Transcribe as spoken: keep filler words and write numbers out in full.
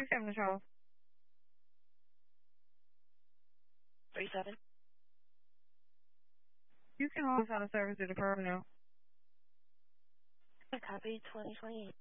seven to twelve. Three seven. You can hold us out of service to the personnel. Copy twenty twenty eight.